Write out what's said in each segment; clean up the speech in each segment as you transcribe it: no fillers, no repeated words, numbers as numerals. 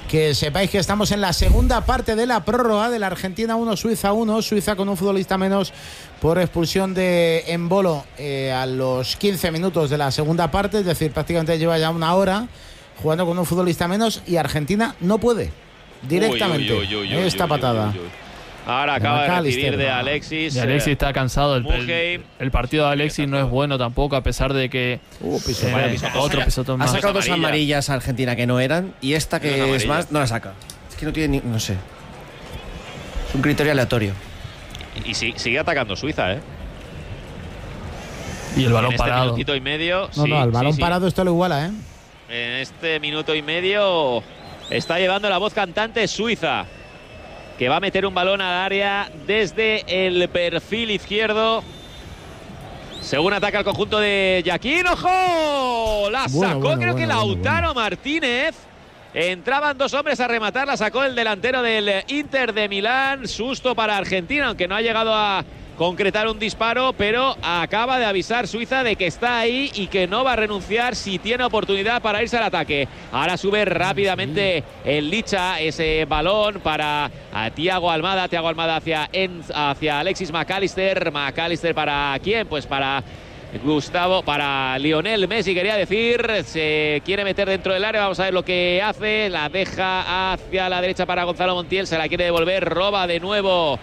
Que sepáis que estamos en la segunda parte de la prórroga de la Argentina 1, Suiza 1. Suiza con un futbolista menos por expulsión de Embolo a los 15 minutos de la segunda parte. Es decir, prácticamente lleva ya una hora jugando con un futbolista menos y Argentina no puede directamente esta patada. Ahora acaba de recibir de Alexis. Y Alexis está cansado. El partido de Alexis no es bueno tampoco, a pesar de que otro pisotón más. Ha sacado dos amarillas a Argentina que no eran, y esta que es más no la saca. Es que no tiene no sé. Es un criterio aleatorio. Y sigue atacando Suiza, ¿eh? Y el balón parado. Minutito y medio. El balón parado esto lo iguala, ¿eh? En este minuto y medio está llevando la voz cantante Suiza, que va a meter un balón al área desde el perfil izquierdo. Según ataca el conjunto de Yaquín. ¡Ojo! La sacó, creo que Lautaro Martínez. Entraban dos hombres a rematar, la sacó el delantero del Inter de Milán. Susto para Argentina, aunque no ha llegado a concretar un disparo, pero acaba de avisar Suiza de que está ahí y que no va a renunciar si tiene oportunidad para irse al ataque. Ahora sube rápidamente el Licha, ese balón para Thiago Almada hacia Alexis McAllister. McAllister ¿para quién? Pues para para Lionel Messi, quería decir. Se quiere meter dentro del área, vamos a ver lo que hace. La deja hacia la derecha para Gonzalo Montiel, se la quiere devolver, roba de nuevo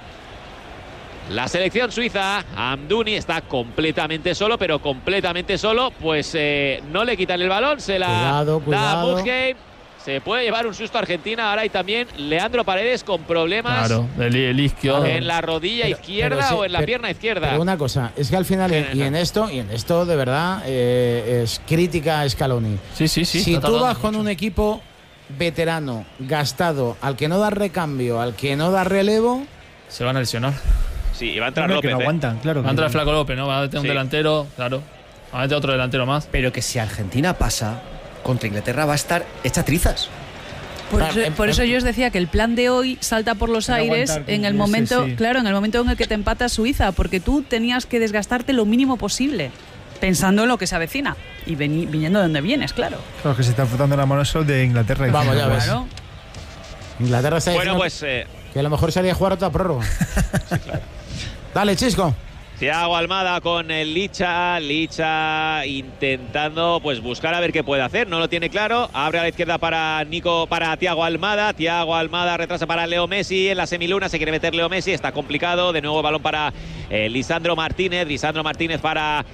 la selección suiza. Amdouni está completamente solo, pero completamente solo, pues no le quitan el balón, se la da a Muhlheim. Se puede llevar un susto a Argentina. Ahora hay también Leandro Paredes con problemas. Claro, el isquio. En la rodilla izquierda o en la pierna izquierda. Pero una cosa, es que al final, y en esto de verdad es crítica a Scaloni. Sí. Si tú vas con un equipo veterano, gastado, al que no da recambio, al que no da relevo, se van a lesionar. Sí, y va a entrar López. Que no aguantan, claro. Va a entrar Flaco López, ¿no? Va a meter un delantero, claro. Va a meter otro delantero más. Pero que si Argentina pasa contra Inglaterra va a estar hecha trizas. Por eso yo os decía que el plan de hoy salta por los aires en el momento, claro, en el momento en el que te empata Suiza, porque tú tenías que desgastarte lo mínimo posible, pensando en lo que se avecina y viniendo de donde vienes, claro. Claro, que se está frotando la mano solo de Inglaterra. Vamos, ya ves. Claro. Inglaterra está diciendo que a lo mejor sería jugar otra prórroga. Sí, claro. Dale, Chisco. Thiago Almada con el Licha intentando pues buscar a ver qué puede hacer, no lo tiene claro. Abre a la izquierda para Thiago Almada retrasa para Leo Messi en la semiluna, se quiere meter Leo Messi, está complicado, de nuevo el balón para Lisandro Martínez para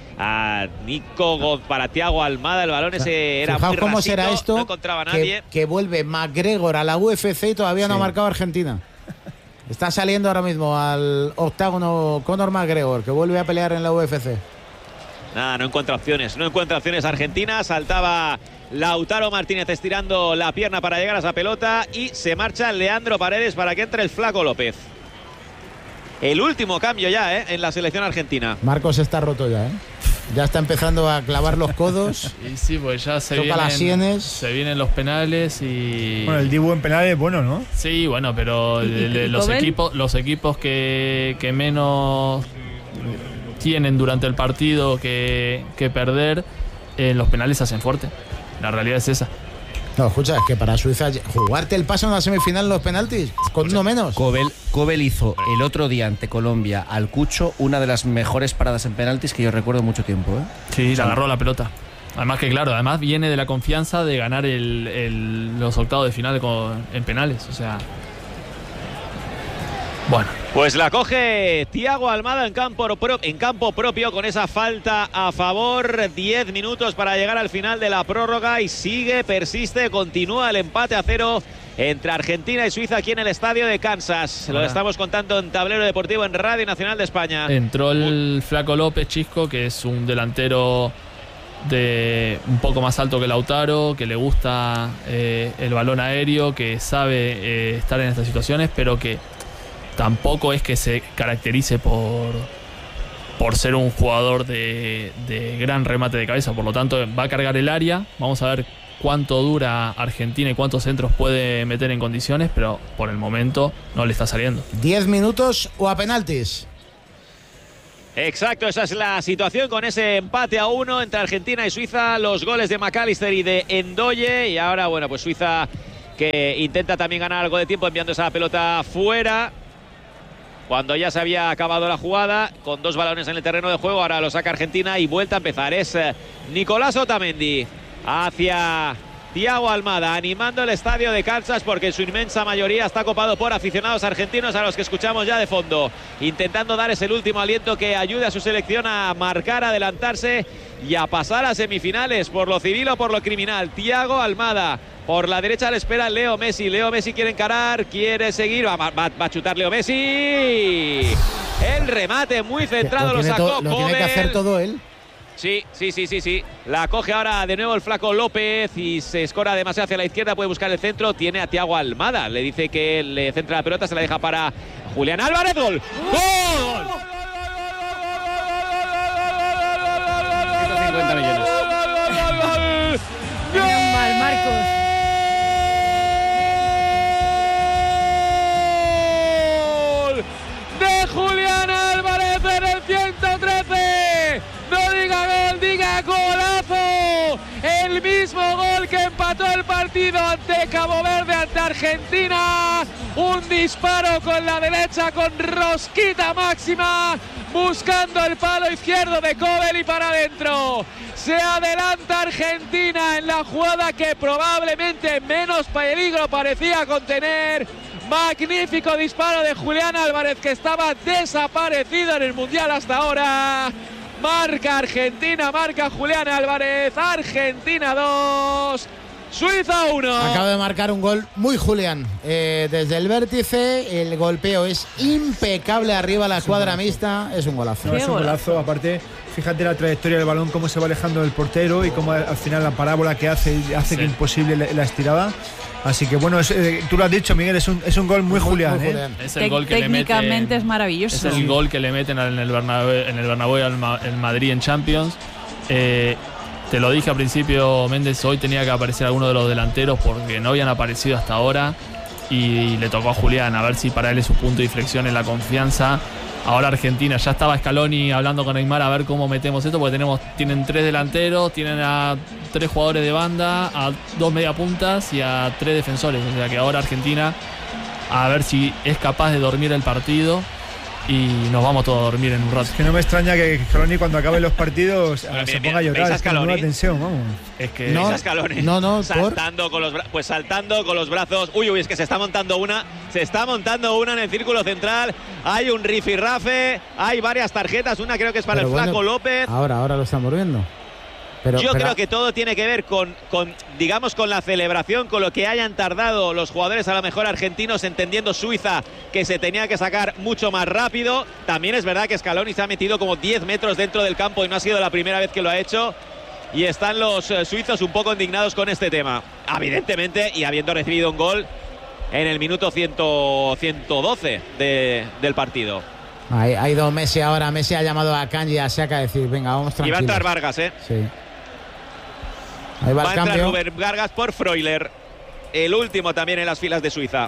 para Thiago Almada, el balón ese era muy cómo rasito, será esto, no encontraba a nadie. Que vuelve McGregor a la UFC y todavía no ha marcado Argentina. Está saliendo ahora mismo al octágono Conor McGregor, que vuelve a pelear en la UFC. Nada, no encuentra opciones Argentina. Saltaba Lautaro Martínez estirando la pierna para llegar a esa pelota y se marcha Leandro Paredes para que entre el Flaco López. El último cambio ya en la selección argentina. Marcos está roto ya, ya está empezando a clavar los codos. Y sí, pues ya se toca las sienes. Se vienen los penales y... Bueno, el Dibu en penales es bueno, ¿no? Sí, bueno, pero los equipos que menos tienen durante el partido que perder, los penales se hacen fuerte. La realidad es esa. No, escucha, es que para Suiza jugarte el paso en la semifinal en los penaltis con uno menos. Cobel hizo el otro día ante Colombia al Cucho una de las mejores paradas en penaltis que yo recuerdo mucho tiempo. Sí, se agarró la pelota. Además que claro, viene de la confianza de ganar los octavos de final en penales, o sea... Bueno. Pues la coge Thiago Almada en campo propio con esa falta a favor. 10 minutos para llegar al final de la prórroga y persiste, continúa el empate a 0 entre Argentina y Suiza aquí en el estadio de Kansas. Lo estamos contando en Tablero Deportivo en Radio Nacional de España. Entró el Flaco López, Chisco, que es un delantero de un poco más alto que Lautaro, que le gusta el balón aéreo, que sabe estar en estas situaciones, pero que tampoco es que se caracterice por ser un jugador de gran remate de cabeza. Por lo tanto, va a cargar el área. Vamos a ver cuánto dura Argentina y cuántos centros puede meter en condiciones, pero por el momento no le está saliendo. 10 minutos o a penaltis. Exacto, esa es la situación con ese empate a 1 entre Argentina y Suiza. Los goles de McAllister y de Endoye. Y ahora, bueno, pues Suiza que intenta también ganar algo de tiempo enviando esa pelota fuera. Cuando ya se había acabado la jugada, con 2 balones en el terreno de juego, ahora lo saca Argentina y vuelta a empezar. Es Nicolás Otamendi hacia Thiago Almada, animando el estadio de Kansas, porque en su inmensa mayoría está copado por aficionados argentinos a los que escuchamos ya de fondo, intentando dar ese último aliento que ayude a su selección a marcar, a adelantarse y a pasar a semifinales, por lo civil o por lo criminal. Thiago Almada. Por la derecha le espera Leo Messi. Leo Messi quiere encarar, quiere seguir. Va a chutar Leo Messi. El remate muy centrado lo sacó Lo tiene que hacer todo él. Sí. La coge ahora de nuevo el flaco López y se escora demasiado hacia la izquierda. Puede buscar el centro. Tiene a Thiago Almada. Le dice que le centra la pelota. Se la deja para Julián Álvarez. ¡Gol! ¡Gol! 150 millones. Menos mal, Marcos. De Julián Álvarez en el 113. No diga gol, diga golazo. El mismo gol que empató el partido ante Cabo Verde, ante Argentina. Un disparo con la derecha, con rosquita máxima, buscando el palo izquierdo de Kobel y para adentro. Se adelanta Argentina en la jugada que probablemente menos peligro parecía contener. Magnífico disparo de Julián Álvarez, que estaba desaparecido en el Mundial hasta ahora. Marca Argentina, marca Julián Álvarez. Argentina 2, Suiza 1. Acaba de marcar un gol muy Julián. Desde el vértice, el golpeo es impecable arriba a la escuadra mixta. Es un golazo. No, es un golazo. Aparte, fíjate la trayectoria del balón, cómo se va alejando del portero y cómo al final la parábola que hace que imposible la estirada. Así que bueno, tú lo has dicho, Miguel, es un gol muy Julián. Es el gol que técnicamente es maravilloso. Es el gol que le meten en el Bernabéu al Madrid en Champions. Te lo dije al principio, Méndez, hoy tenía que aparecer alguno de los delanteros porque no habían aparecido hasta ahora y le tocó a Julián, a ver si para él es su punto de inflexión en la confianza. Ahora Argentina, ya estaba Scaloni hablando con Neymar a ver cómo metemos esto, porque tienen 3 delanteros, tienen a 3 jugadores de banda, a 2 mediapuntas y a 3 defensores. O sea que ahora Argentina a ver si es capaz de dormir el partido y nos vamos todos a dormir en un rato. Es que no me extraña que Scaloni cuando acaben los partidos se ponga a llorar. Es que nueva tensión, vamos. Es que no, saltando con los brazos. Uy, es que se está montando una en el círculo central. Hay un rifirrafe, hay varias tarjetas, una creo que es para el flaco López. Ahora lo estamos viendo. Yo creo que todo tiene que ver con la celebración, con lo que hayan tardado los jugadores, a lo mejor argentinos, entendiendo Suiza que se tenía que sacar mucho más rápido. También es verdad que Scaloni se ha metido como 10 metros dentro del campo y no ha sido la primera vez que lo ha hecho. Y están los suizos un poco indignados con este tema, evidentemente, y habiendo recibido un gol en el minuto 112 del partido. Ha ido Messi ahora. Messi ha llamado a Kanji y a Xhaka a decir, venga, vamos tranquilos. Y va a entrar Vargas, Sí. Ahí va el entrar cambio. Rubén Vargas por Freuler, el último también en las filas de Suiza.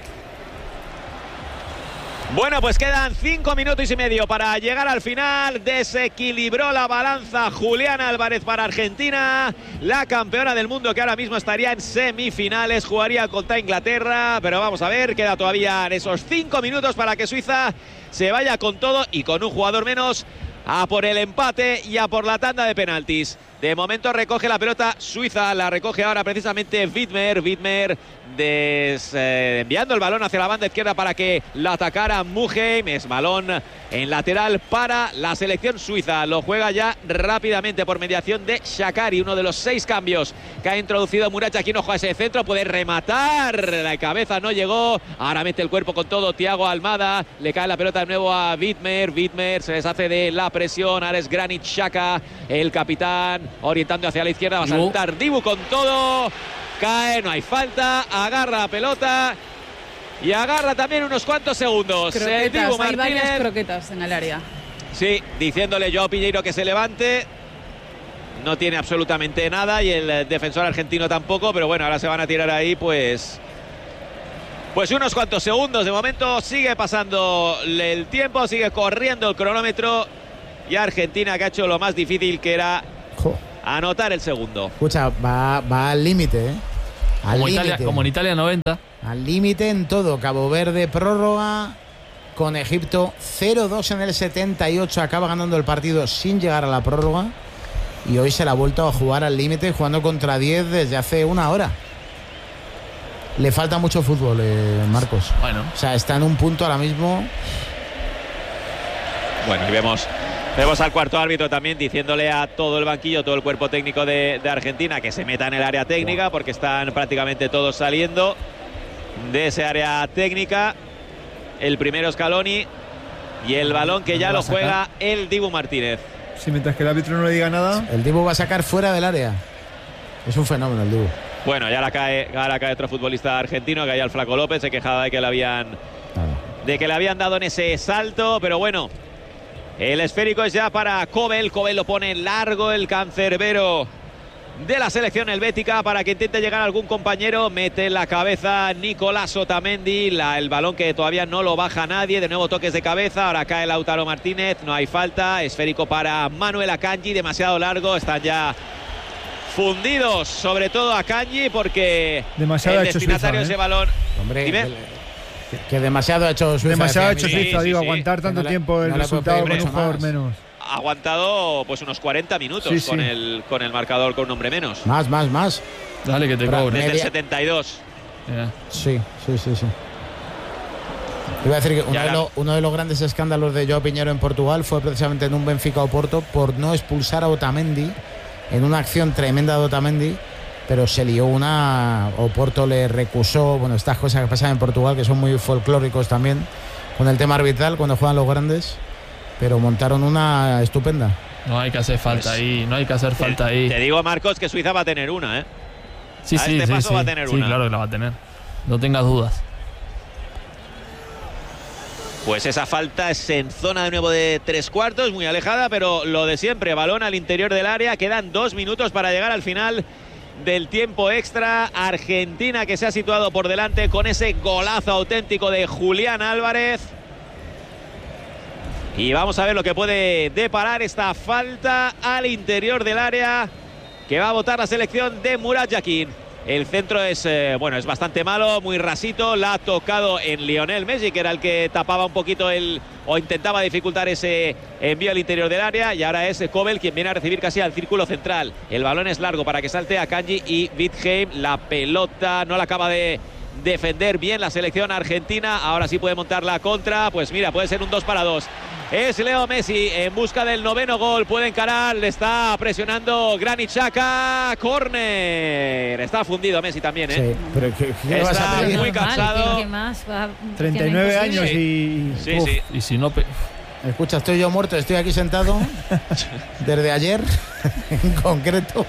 Bueno, pues quedan 5 minutos y medio para llegar al final. Desequilibró la balanza Julián Álvarez para Argentina, la campeona del mundo que ahora mismo estaría en semifinales, jugaría contra Inglaterra, pero vamos a ver, queda todavía esos 5 minutos para que Suiza se vaya con todo y con un jugador menos a por el empate y a por la tanda de penaltis. De momento recoge la pelota Suiza, la recoge ahora precisamente Widmer enviando el balón hacia la banda izquierda para que la atacara Muheim. Es balón en lateral para la selección suiza. Lo juega ya rápidamente por mediación de Shaqiri, uno de los 6 cambios que ha introducido Murach. Aquí no juega ese centro, puede rematar, la cabeza no llegó, ahora mete el cuerpo con todo Thiago Almada, le cae la pelota de nuevo a Widmer se deshace de la presión, ahora es Granit Xhaka, el capitán, orientando hacia la izquierda, va a saltar Dibu con todo, cae, no hay falta, agarra la pelota y agarra también unos cuantos segundos. Croquetas, hay varias croquetas en el área. Sí, diciéndole Joao Piñeiro que se levante. No tiene absolutamente nada y el defensor argentino tampoco, pero bueno, ahora se van a tirar ahí pues unos cuantos segundos. De momento sigue pasando el tiempo, sigue corriendo el cronómetro y Argentina, que ha hecho lo más difícil, que era anotar el segundo. Escucha, va al límite, ¿eh? Como en Italia 90. Al límite en todo. Cabo Verde prórroga con Egipto 0-2 en el 78. Acaba ganando el partido sin llegar a la prórroga. Y hoy se la ha vuelto a jugar al límite, jugando contra 10 desde hace una hora. Le falta mucho fútbol, Marcos. Bueno. O sea, está en un punto ahora mismo. Bueno, y vemos al cuarto árbitro también diciéndole a todo el banquillo, todo el cuerpo técnico de Argentina, que se meta en el área técnica, porque están prácticamente todos saliendo de ese área técnica. El primero Scaloni y el balón que ya lo juega el Dibu Martínez. Sí, mientras que el árbitro no le diga nada. El Dibu va a sacar fuera del área. Es un fenómeno el Dibu. Bueno, ya ahora cae otro futbolista argentino, que hay al Flaco López, se quejaba de que le habían dado en ese salto, pero bueno, el esférico es ya para Kobel. Kobel lo pone largo, el cancerbero de la selección helvética, para que intente llegar a algún compañero. Mete en la cabeza Nicolás Otamendi, el balón que todavía no lo baja nadie. De nuevo toques de cabeza, ahora cae Lautaro Martínez, no hay falta. Esférico para Manuel Akanji, demasiado largo, están ya fundidos, sobre todo Akanji, porque demasiado el destinatario de ese balón. Hombre, que demasiado ha hecho Suiza. Demasiado ha hecho Suiza, sí, aguantar tanto tiempo el resultado con un jugador menos. Ha aguantado pues unos 40 minutos con el marcador con un hombre menos. Más. Dale que te cobre. Desde el 72. Sí. Iba a decir que uno de los grandes escándalos de Joao Piñero en Portugal fue precisamente en un Benfica Oporto por no expulsar a Otamendi en una acción tremenda de Otamendi, pero se lió Oporto le recusó, bueno, estas cosas que pasan en Portugal, que son muy folclóricos también, con el tema arbitral cuando juegan los grandes, pero montaron una estupenda. No hay que hacer falta ahí, Te digo, Marcos, que Suiza va a tener una, ¿eh? Sí, va a tener una. Sí, claro que la va a tener. No tengas dudas. Pues esa falta es en zona de nuevo de 3/4, muy alejada, pero lo de siempre, balón al interior del área. Quedan 2 minutos para llegar al final del tiempo extra. Argentina, que se ha situado por delante con ese golazo auténtico de Julián Álvarez. Y vamos a ver lo que puede deparar esta falta al interior del área que va a votar la selección de Murat Yakin. El centro es bastante malo, muy rasito. La ha tocado en Lionel Messi, que era el que tapaba un poquito o intentaba dificultar ese envío al interior del área. Y ahora es Kobel quien viene a recibir casi al círculo central. El balón es largo para que salte Akanji y Wittheim. La pelota no la acaba de defender bien la selección argentina. Ahora sí puede montar la contra. Pues mira, puede ser un 2-2. Es Leo Messi en busca del 9º gol. Puede encarar, le está presionando Granit Xhaka. Córner. Está fundido Messi también, ¿eh? Sí, pero ¿qué vas a pedir? Muy cansado. ¿Qué más? 39 años y... Sí. Y si no... Escucha, estoy yo muerto, estoy aquí sentado desde ayer, en concreto.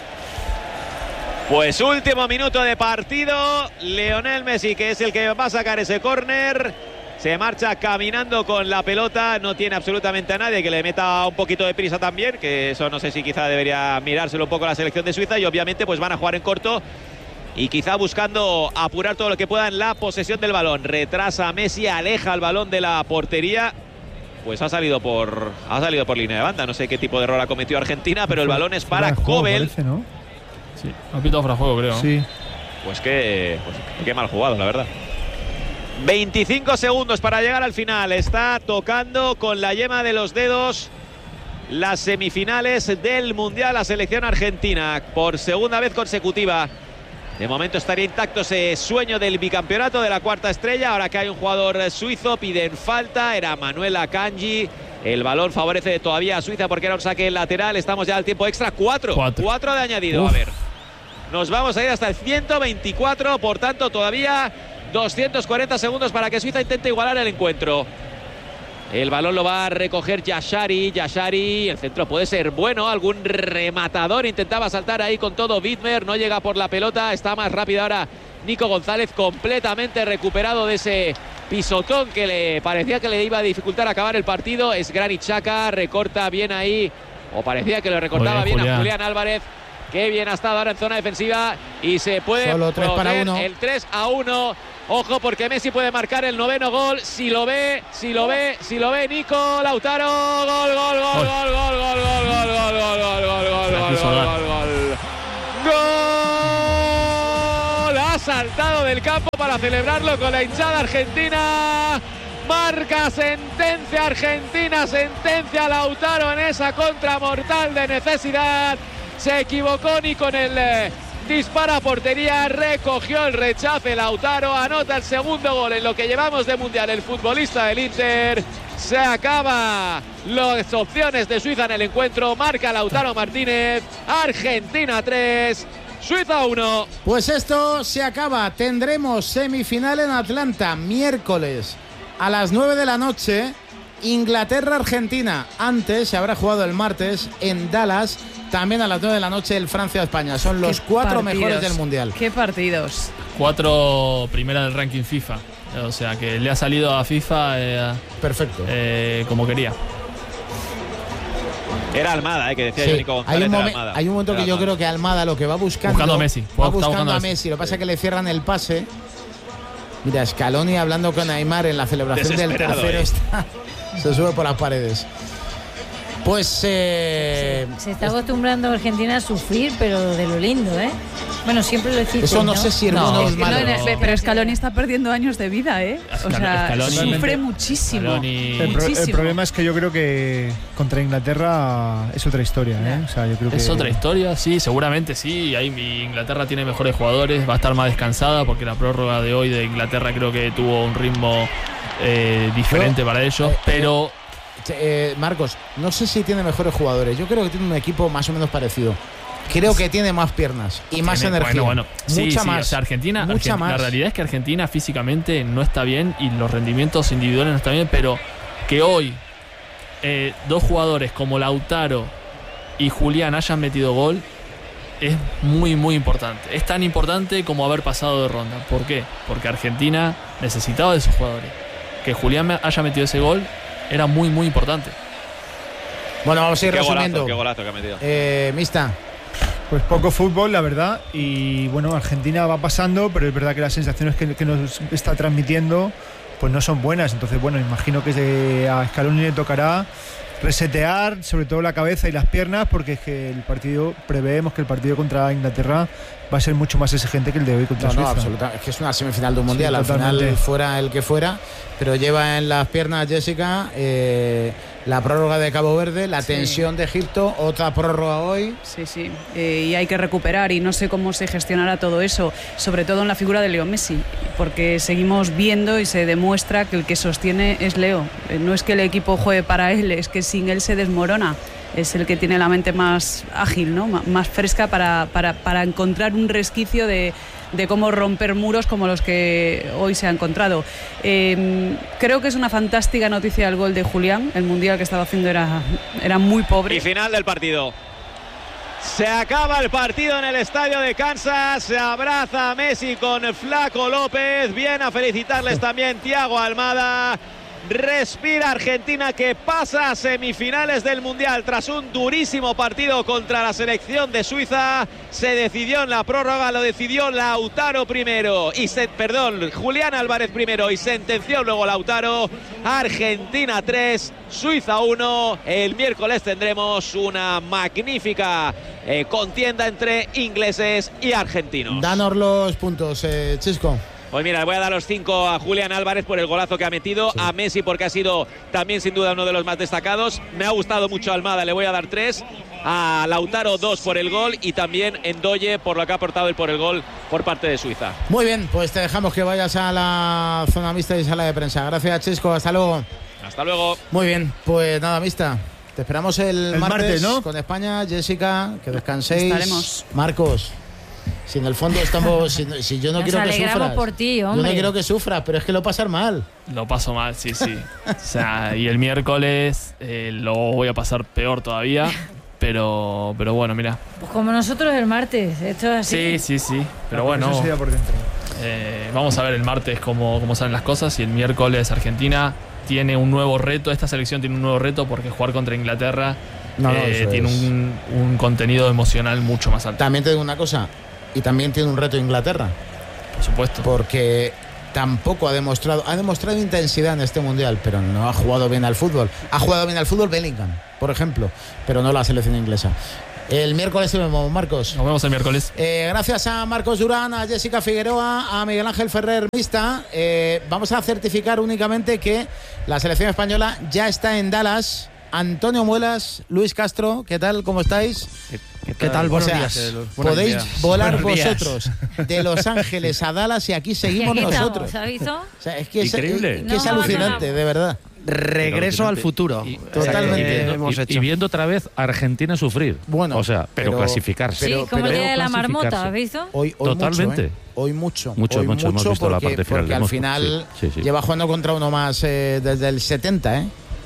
Pues último minuto de partido. Lionel Messi, que es el que va a sacar ese córner. Se marcha caminando con la pelota, no tiene absolutamente a nadie que le meta un poquito de prisa también, que eso no sé si quizá debería mirárselo un poco la selección de Suiza, y obviamente pues van a jugar en corto y quizá buscando apurar todo lo que pueda en la posesión del balón. Retrasa a Messi, aleja el balón de la portería, pues ha salido por línea de banda. No sé qué tipo de error ha cometido Argentina, pero el balón es para Kobel. Parece, ¿no? Sí, ha pitado fuera de juego, creo. Sí. Pues qué mal jugado, la verdad. 25 segundos para llegar al final. Está tocando con la yema de los dedos las semifinales del Mundial la selección argentina por segunda vez consecutiva. De momento estaría intacto ese sueño del bicampeonato, de la cuarta estrella. Ahora que hay un jugador suizo, piden falta. Era Manuel Akanji. El balón favorece todavía a Suiza porque era un saque lateral. Estamos ya al tiempo extra. 4 de añadido. Uf. A ver, nos vamos a ir hasta el 124. Por tanto, todavía 240 segundos para que Suiza intente igualar el encuentro. El balón lo va a recoger Yashari. El centro puede ser bueno. Algún rematador intentaba saltar ahí con todo. Widmer no llega por la pelota. Está más rápido ahora Nico González, completamente recuperado de ese pisotón que le parecía que le iba a dificultar acabar el partido. Es Granit Xhaka, recorta bien ahí, o parecía que lo recortaba bien a Julián Álvarez. Qué bien ha estado ahora en zona defensiva y se puede solo 3-1. El 3-1. Ojo, porque Messi puede marcar el 9º gol. Si lo ve Nico Lautaro. Gol. saltado del campo para celebrarlo con la hinchada argentina. Marca sentencia Argentina, sentencia Lautaro en esa contra mortal de necesidad. Se equivocó ni con el disparo a portería, recogió el rechace Lautaro, anota el segundo gol en lo que llevamos de mundial el futbolista del Inter. Se acaba las opciones de Suiza en el encuentro, marca Lautaro Martínez. Argentina 3, Suiza 1. Pues esto se acaba, tendremos semifinal en Atlanta miércoles a las 9 de la noche, Inglaterra-Argentina. Antes se habrá jugado el martes en Dallas, también a las 9 de la noche, el Francia-España. Son los 4 mejores del Mundial. ¡Qué partidos! 4 primera del ranking FIFA. O sea que le ha salido a FIFA perfecto, como quería. Era Almada, que decía Nico González. Hay un momento que yo creo que Almada lo que va buscando a Messi. Va buscando a Messi. Lo que pasa es que le cierran el pase. Mira, Scaloni hablando con Neymar en la celebración del tercero se sube por las paredes. Pues se está acostumbrando Argentina a sufrir, pero de lo lindo, ¿eh? Bueno, siempre lo decís. Eso no sé si es bueno o es malo. Pero Scaloni está perdiendo años de vida, ¿eh? O sea, Scaloni sufre muchísimo. El problema es que yo creo que contra Inglaterra es otra historia, ¿eh? O sea, yo creo que es otra historia, sí, seguramente sí. Ahí Inglaterra tiene mejores jugadores, va a estar más descansada porque la prórroga de hoy de Inglaterra creo que tuvo un ritmo diferente para ellos, pero... Marcos, no sé si tiene mejores jugadores. Yo creo que tiene un equipo más o menos parecido. Creo que tiene más piernas y más energía. Bueno. Mucha más. O sea, Argentina, la realidad es que Argentina físicamente no está bien y los rendimientos individuales no están bien, pero que hoy 2 jugadores como Lautaro y Julián hayan metido gol es muy, muy importante. Es tan importante como haber pasado de ronda. ¿Por qué? Porque Argentina necesitaba de esos jugadores. Que Julián haya metido ese gol era muy, muy importante. Bueno, vamos a ir resumiendo. Qué golazo que ha metido. Mista. Pues poco fútbol, la verdad. Y bueno, Argentina va pasando, pero es verdad que las sensaciones que nos está transmitiendo pues no son buenas. Entonces, bueno, imagino que a Scaloni le tocará resetear sobre todo la cabeza y las piernas, porque es que preveemos que el partido contra Inglaterra va a ser mucho más exigente que el de hoy contra Suiza. No, absolutamente. Es que es una semifinal de un mundial. Al final fuera el que fuera, pero lleva en las piernas Jessica la prórroga de Cabo Verde, la tensión de Egipto, otra prórroga hoy. Sí. Y hay que recuperar, y no sé cómo se gestionará todo eso, sobre todo en la figura de Leo Messi, porque seguimos viendo y se demuestra que el que sostiene es Leo. No es que el equipo juegue para él, es que sin él se desmorona. Es el que tiene la mente más ágil, ¿no? Más fresca para encontrar un resquicio de cómo romper muros como los que hoy se ha encontrado. Creo que es una fantástica noticia el gol de Julián. El mundial que estaba haciendo era muy pobre. Y final del partido. Se acaba el partido en el estadio de Kansas. Se abraza a Messi con Flaco López. Viene a felicitarles también Thiago Almada. Respira Argentina, que pasa a semifinales del Mundial tras un durísimo partido contra la selección de Suiza. Se decidió en la prórroga, lo decidió Lautaro primero Julián Álvarez primero y sentenció luego Lautaro. Argentina 3, Suiza 1. El miércoles tendremos una magnífica contienda entre ingleses y argentinos. Danos los puntos, Chisco. Pues mira, voy a dar los 5 a Julián Álvarez por el golazo que ha metido, a Messi porque ha sido también sin duda uno de los más destacados. Me ha gustado mucho Almada, le voy a dar 3. A Lautaro 2 por el gol y también Ndoye por lo que ha aportado y por el gol por parte de Suiza. Muy bien, pues te dejamos que vayas a la zona mixta y sala de prensa. Gracias, Chisco, hasta luego. Hasta luego. Muy bien, pues nada, mixta. Te esperamos el martes, ¿no? Con España. Jessica, que descanséis. Estaremos. Marcos. Si en el fondo estamos. Si yo no quiero que sufras. Por ti, hombre. Yo no quiero que sufras, pero es que lo pasar mal. Lo paso mal, sí. O sea, y el miércoles lo voy a pasar peor todavía. Pero bueno, mira. Pues como nosotros el martes, esto es así. Sí. Pero bueno. Eso sería por dentro. Vamos a ver el martes cómo salen las cosas. Y el miércoles Argentina tiene un nuevo reto. Esta selección tiene un nuevo reto porque jugar contra Inglaterra tiene un contenido emocional mucho más alto. También te digo una cosa. Y también tiene un reto Inglaterra. Por supuesto. Porque tampoco ha demostrado intensidad en este mundial, pero no ha jugado bien al fútbol. Ha jugado bien al fútbol Bellingham, por ejemplo, pero no la selección inglesa. El miércoles nos vemos, Marcos. Nos vemos el miércoles. Gracias a Marcos Durán, a Jessica Figueroa, a Miguel Ángel Ferrer Mista. Vamos a certificar únicamente que la selección española ya está en Dallas. Antonio Muelas, Luis Castro, ¿qué tal? ¿Cómo estáis? ¿Qué tal? Buenos días. Podéis volar vosotros de Los Ángeles a Dallas y aquí seguimos nosotros. ¿Has visto? O sea, es que increíble. Es alucinante, de verdad. Regreso al futuro. Totalmente. Y viendo otra vez a Argentina sufrir. Bueno, o sea, pero clasificarse. Sí, como el día de la marmota, ¿has visto? Hoy Totalmente. Mucho, hoy mucho. Mucho, hemos visto porque, la parte final. Porque al final sí. lleva jugando contra uno más desde el 70, ¿eh?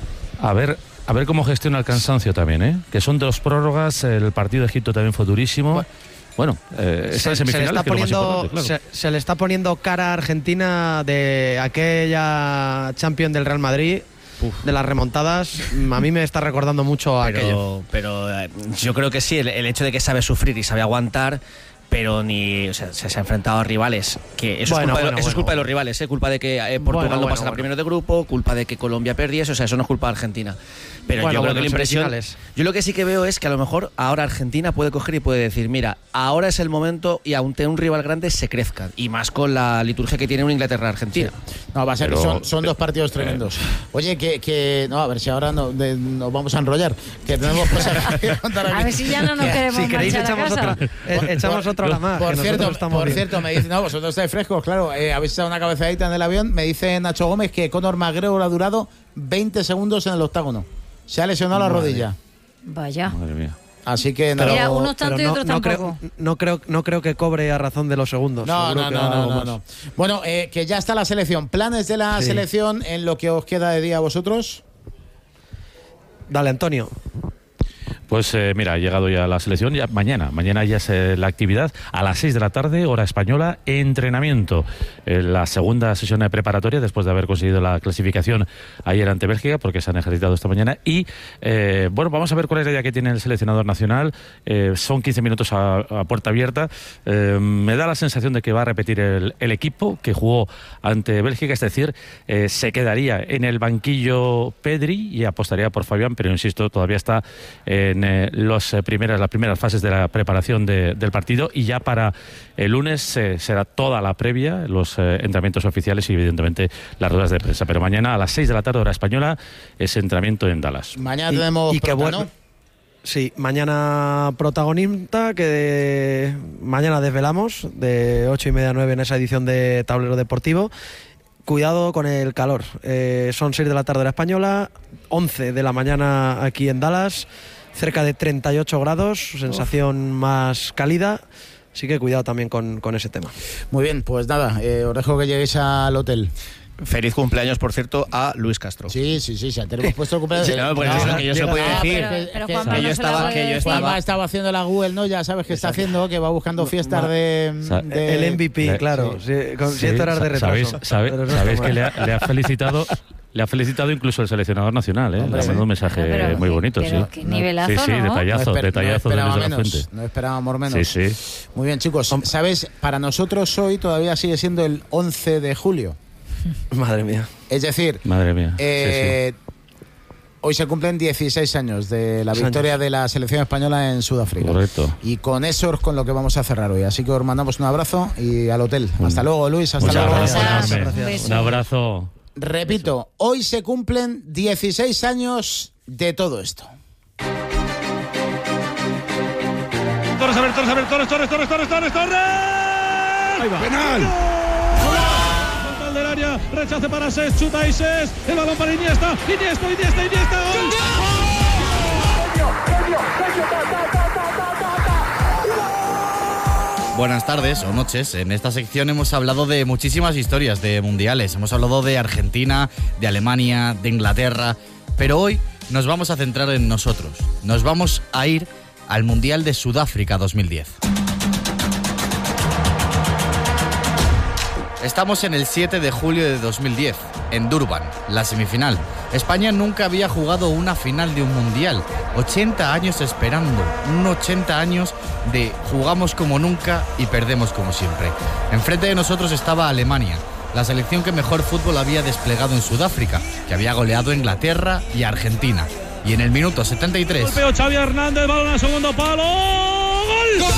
A ver cómo gestiona el cansancio también, ¿eh? Que son 2 prórrogas, el partido de Egipto también fue durísimo. Bueno, esa semifinal que es lo más importante, claro. Se le está poniendo cara a Argentina de aquella Champions del Real Madrid. De las remontadas, a mí me está recordando mucho aquello. Pero yo creo que sí, el hecho de que sabe sufrir y sabe aguantar, pero se ha enfrentado a rivales que eso es culpa de los rivales, culpa de que Portugal no pasara primero de grupo, culpa de que Colombia perdiese, o sea, eso no es culpa de Argentina. Pero yo creo que la impresión, yo lo que sí que veo es que a lo mejor ahora Argentina puede coger y puede decir, mira, ahora es el momento y ante un rival grande se crezcan, y más con la liturgia que tiene una Inglaterra-Argentina. Sí. No, va a ser que son 2 partidos tremendos. Oye, que no, a ver si ahora nos vamos a enrollar, que tenemos cosas que contar aquí. A ver si ya no nos queremos si queréis marchar echamos a casa. echamos otra hora más. Por cierto, me dicen, no, vosotros estáis frescos, claro, habéis echado una cabezadita en el avión. Me dice Nacho Gómez que Conor McGregor ha durado 20 segundos en el octágono. Se ha lesionado la rodilla. Vaya. Madre mía. Así que mira, unos tanto y otros tampoco. No creo que cobre a razón de los segundos. No. Bueno, que ya está la selección. ¿Planes de la selección en lo que os queda de día a vosotros? Dale, Antonio. Pues mira, ha llegado ya la selección, ya mañana ya es la actividad a las 6 de la tarde, hora española, entrenamiento. La segunda sesión preparatoria después de haber conseguido la clasificación ayer ante Bélgica, porque se han ejercitado esta mañana. Y bueno, vamos a ver cuál es la idea que tiene el seleccionador nacional. Son 15 minutos a puerta abierta. Me da la sensación de que va a repetir el equipo que jugó ante Bélgica, es decir, se quedaría en el banquillo Pedri y apostaría por Fabián, pero insisto, todavía está en las primeras fases de la preparación del partido, y ya para el lunes será toda la previa, los entrenamientos oficiales y evidentemente las ruedas de prensa. Pero mañana a las 6 de la tarde, hora española, es entrenamiento en Dallas. Mañana tenemos ¿no? Sí, mañana protagonista, mañana desvelamos de 8:30 a 9 en esa edición de Tablero Deportivo. Cuidado con el calor. Son 6 de la tarde hora española, 11 de la mañana aquí en Dallas. Cerca de 38 grados, sensación más cálida, así que cuidado también con ese tema. Muy bien, pues nada, os dejo que lleguéis al hotel. Feliz cumpleaños, por cierto, a Luis Castro. Sí, ya tenemos puesto el cumpleaños. Sí, no, pues eso es lo que yo se lo podía decir. Pero Juanma, Juanma estaba haciendo la Google, ¿no? Ya sabes que está haciendo, que va buscando fiestas el MVP, claro, con 7 horas de retraso. ¿Sabéis que le ha felicitado? Le ha felicitado incluso el seleccionador nacional, ¿eh? Le ha mandado un mensaje muy bonito, sí. Qué nivelazo, sí, ¿no? detallazo desde la fuente. No esperábamos menos. Sí. Muy bien, chicos. ¿Sabes? Para nosotros hoy todavía sigue siendo el 11 de julio. Madre mía. Es decir, hoy se cumplen 16 años de la victoria de la selección española en Sudáfrica. Correcto. Y con eso es con lo que vamos a cerrar hoy. Así que os mandamos un abrazo y al hotel. Hasta luego, Luis. Hasta luego. Gracias. Un abrazo. Repito, hoy se cumplen 16 años de todo esto. Torres. Ahí va. ¡Penal! Frontal del área, rechace para Ses, chuta y Ses, el balón para Iniesta. ¡Gol! Buenas tardes o noches. En esta sección hemos hablado de muchísimas historias de mundiales. Hemos hablado de Argentina, de Alemania, de Inglaterra. Pero hoy nos vamos a centrar en nosotros. Nos vamos a ir al Mundial de Sudáfrica 2010. Estamos en el 7 de julio de 2010, en Durban, la semifinal. España nunca había jugado una final de un mundial. 80 años esperando, 80 años de jugamos como nunca y perdemos como siempre. Enfrente de nosotros estaba Alemania, la selección que mejor fútbol había desplegado en Sudáfrica, que había goleado a Inglaterra y a Argentina. Y en el minuto 73... Golpeo Xavi Hernández, balón a segundo palo. ¡Gol! ¡Gol!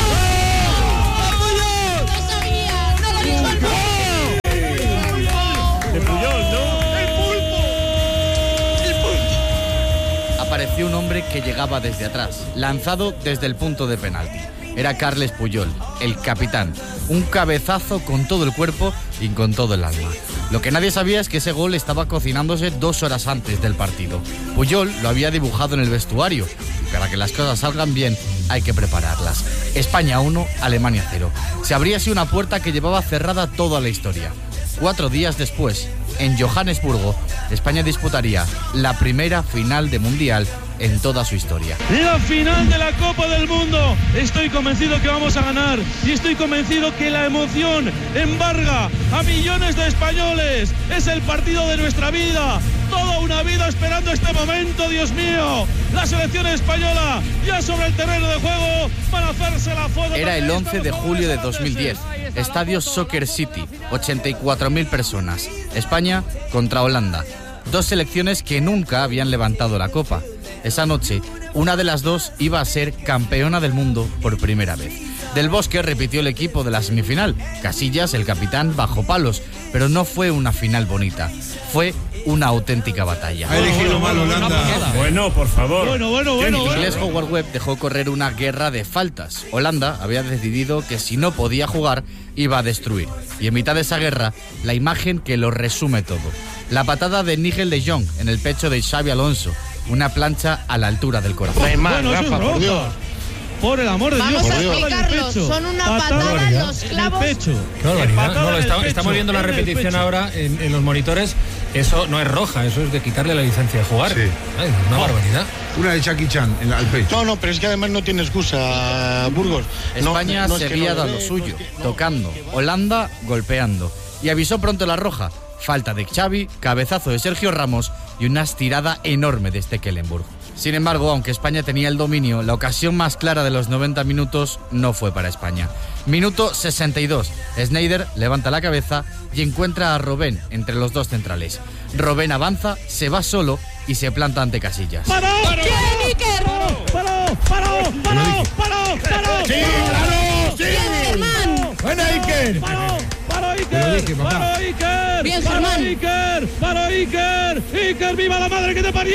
Apareció un hombre que llegaba desde atrás, lanzado desde el punto de penalti. Era Carles Puyol, el capitán. Un cabezazo con todo el cuerpo y con todo el alma. Lo que nadie sabía es que ese gol estaba cocinándose 2 horas antes del partido. Puyol lo había dibujado en el vestuario. Y para que las cosas salgan bien, hay que prepararlas. España 1, Alemania 0. Se abría así una puerta que llevaba cerrada toda la historia. 4 días después, en Johannesburgo, España disputaría la primera final de Mundial en toda su historia. La final de la Copa del Mundo. Estoy convencido que vamos a ganar y estoy convencido que la emoción embarga a millones de españoles. Es el partido de nuestra vida. Toda una vida esperando este momento, Dios mío. La selección española ya sobre el terreno de juego para hacerse la foto. Era el 11 de julio de 2010. Estadio Soccer City, 84.000 personas. España contra Holanda. 2 selecciones que nunca habían levantado la copa. Esa noche, una de las dos iba a ser campeona del mundo por primera vez. Del Bosque repitió el equipo de la semifinal. Casillas, el capitán, bajo palos. Pero no fue una final bonita. Fue una auténtica batalla. Ha elegido mal Holanda. Bueno, por favor. El inglés Howard Webb dejó correr una guerra de faltas. Holanda había decidido que si no podía jugar, iba a destruir. Y en mitad de esa guerra, la imagen que lo resume todo. La patada de Nigel de Jong en el pecho de Xabi Alonso. Una plancha a la altura del corazón. Bueno, Rafa, por Dios. Por el amor de Dios. Vamos a explicarlo. Son una patada en los clavos. Qué barbaridad. No, estamos viendo la repetición ahora en los monitores. Eso no es roja, eso es de quitarle la licencia de jugar. Sí. Ay, una barbaridad. Una de Jackie Chan al pecho. No, pero es que además no tiene excusa, Burgos. España seguía dando suyo, tocando. Holanda golpeando. Y avisó pronto la roja. Falta de Xavi, cabezazo de Sergio Ramos y una estirada enorme de Stekelenburg. Sin embargo, aunque España tenía el dominio, la ocasión más clara de los 90 minutos no fue para España. Minuto 62. Sneijder levanta la cabeza y encuentra a Robben entre los 2 centrales. Robben avanza, se va solo y se planta ante Casillas. ¡Paró! ¡Sí, claro! ¡Sí! ¡Buena Iker! ¡Paro Iker! ¡Bien, Germán! ¡Paro Iker! ¡Iker, viva la madre que te parió!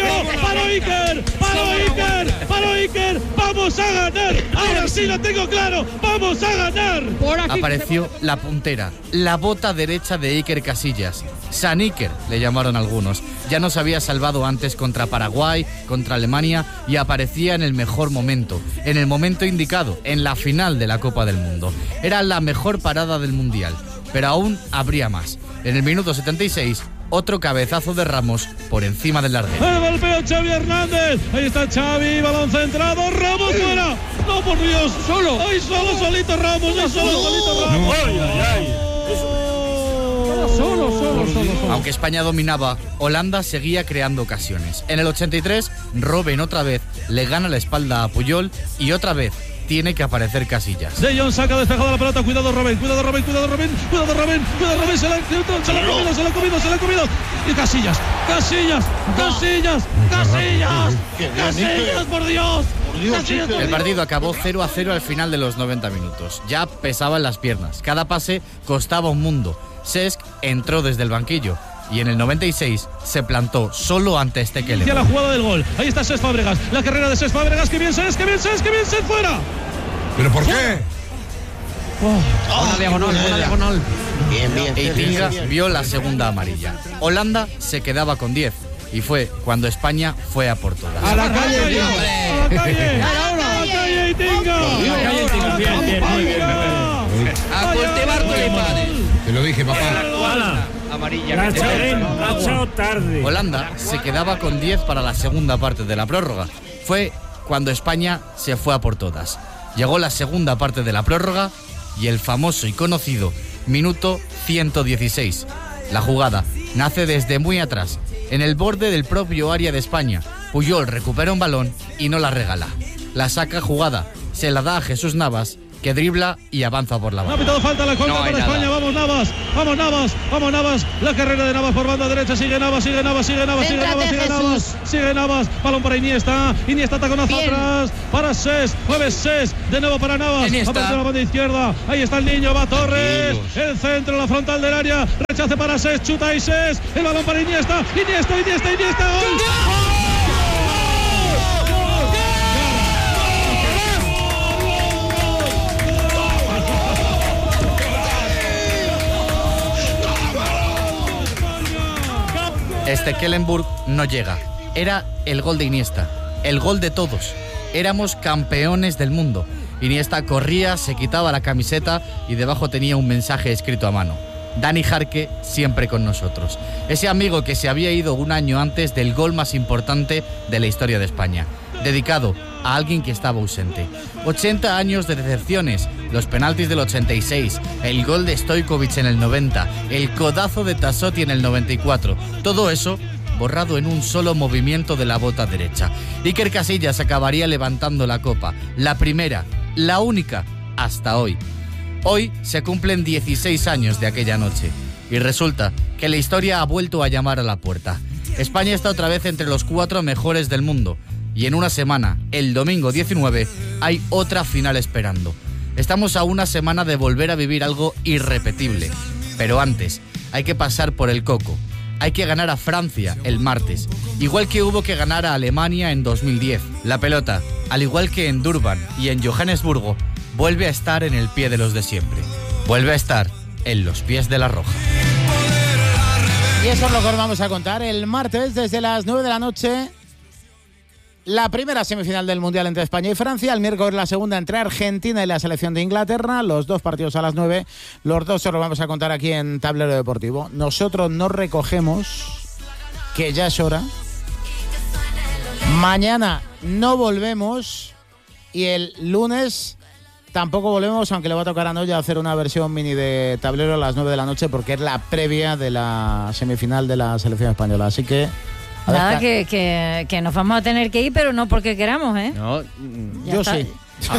¡Paro Iker! ¡Vamos a ganar! ¡Ahora sí lo tengo claro! ¡Vamos a ganar! Apareció la puntera, la bota derecha de Iker Casillas. San Iker, le llamaron algunos. Ya nos había salvado antes contra Paraguay, contra Alemania y aparecía en el mejor momento, en el momento indicado, en la final de la Copa del Mundo. Era la mejor parada del Mundial, pero aún habría más. En el minuto 76, otro cabezazo de Ramos por encima del larguero. El golpeo Xavi Hernández. Ahí está Xavi, balón centrado. Ramos fuera. No, por Dios. Solo. Ay, solito Ramos. Solito Ramos. Solo. Aunque España dominaba, Holanda seguía creando ocasiones. En el 83, Robben otra vez le gana la espalda a Puyol y otra vez tiene que aparecer Casillas. De Jong saca despejado la pelota. Cuidado Robben. Se la ha comido. Y Casillas, por Dios. El partido acabó 0-0 al final de los 90 minutos. Ya pesaban las piernas. Cada pase costaba un mundo. Cesc entró desde el banquillo y en el 96 se plantó solo ante Stekelenburg. Y a la jugada del gol. Ahí está Cesc Fábregas. La carrera de Cesc Fábregas. ¡Qué bien Cesc! ¡Fuera! ¿Pero por qué? Una diagonal. Bien. Eitinga vio la segunda amarilla. Holanda se quedaba con 10 y fue cuando España fue a por todas. ¡A la calle! Eitinga! Bien. A cultivar tulipanes. Te lo dije, papá. Amarilla. Ha echado tarde. Holanda se quedaba con 10 para la segunda parte de la prórroga. Fue cuando España se fue a por todas. Llegó la segunda parte de la prórroga y el famoso y conocido minuto 116. La jugada nace desde muy atrás, en el borde del propio área de España. Puyol recupera un balón y no la regala. La saca jugada, se la da a Jesús Navas que dribla y avanza por la banda. Ha pitado falta la contra para España. Vamos Navas, vamos Navas, vamos Navas. La carrera de Navas por banda derecha. Sigue Navas, sigue Navas, sigue Navas, sigue Navas, sigue Navas, sigue Navas. Balón para Iniesta. Iniesta taconazo atrás para Ses. Mueve Ses. De nuevo para Navas. Aparece la banda izquierda. Ahí está el niño. Va Torres. El centro, la frontal del área. Rechace para Ses. Chuta y Ses. El balón para Iniesta. Iniesta. ¡Gol! Stekelenburg no llega. Era el gol de Iniesta, el gol de todos. Éramos campeones del mundo. Iniesta corría, se quitaba la camiseta y debajo tenía un mensaje escrito a mano. Dani Jarque siempre con nosotros. Ese amigo que se había ido un año antes del gol más importante de la historia de España. Dedicado a alguien que estaba ausente. 80 años de decepciones, los penaltis del 86, el gol de Stojkovic en el 90, el codazo de Tassotti en el 94. Todo eso borrado en un solo movimiento de la bota derecha. Iker Casillas acabaría levantando la copa. La primera, la única, hasta hoy. Hoy se cumplen 16 años de aquella noche. Y resulta que la historia ha vuelto a llamar a la puerta. España está otra vez entre los 4 mejores del mundo. Y en una semana, el domingo 19, hay otra final esperando. Estamos a una semana de volver a vivir algo irrepetible. Pero antes, hay que pasar por el coco. Hay que ganar a Francia el martes, igual que hubo que ganar a Alemania en 2010. La pelota, al igual que en Durban y en Johannesburgo, vuelve a estar en el pie de los de siempre. Vuelve a estar en los pies de la Roja. Y eso es lo que os vamos a contar el martes desde las 9 de la noche. La primera semifinal del Mundial entre España y Francia, el miércoles la segunda entre Argentina y la selección de Inglaterra, los 2 partidos a las 9, los 2 se los vamos a contar aquí en Tablero Deportivo. Nosotros nos recogemos, que ya es hora, mañana no volvemos y el lunes tampoco volvemos, aunque le va a tocar a Noya hacer una versión mini de Tablero a las 9 de la noche porque es la previa de la semifinal de la selección española, así que... Nada, que nos vamos a tener que ir, pero no porque queramos, ¿eh? No, yo sí.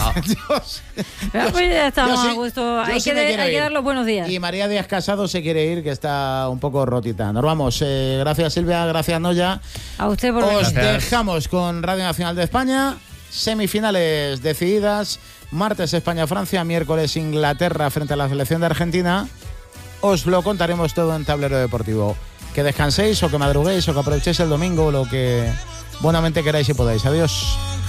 Pues ya estamos a gusto. Hay que dar los buenos días. Y María Díaz Casado se quiere ir, que está un poco rotita. Nos vamos. Gracias, Silvia. Gracias, Noya. A usted por Os dejamos con Radio Nacional de España. Semifinales decididas. Martes España-Francia. Miércoles Inglaterra frente a la selección de Argentina. Os lo contaremos todo en Tablero Deportivo. Que descanséis o que madruguéis o que aprovechéis el domingo, lo que buenamente queráis y podáis. Adiós.